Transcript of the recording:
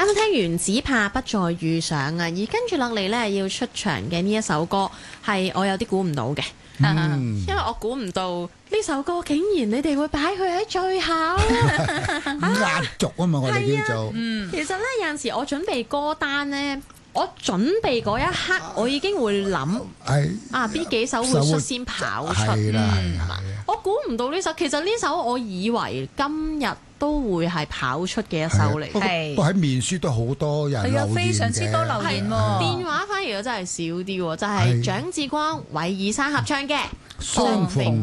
啱啱聽完只怕不再遇上啊，而跟住落嚟呢，要出場嘅呢一首歌係我有啲估唔到嘅，因為我估唔到呢首歌竟然你哋會擺佢喺最後， 壓軸啊嘛，我哋叫做。 其實呢，有陣時我準備歌單呢，我準備嗰一刻我已經會諗邊幾首會率先跑出。我估唔到呢首，其實呢首我以為今日都會係跑出嘅一首嚟。 不過喺面書都好多人留言嘅， 非常之多留言喎。 電話反而真係少啲喎，就係蔣志光、韋爾山合唱嘅《 相逢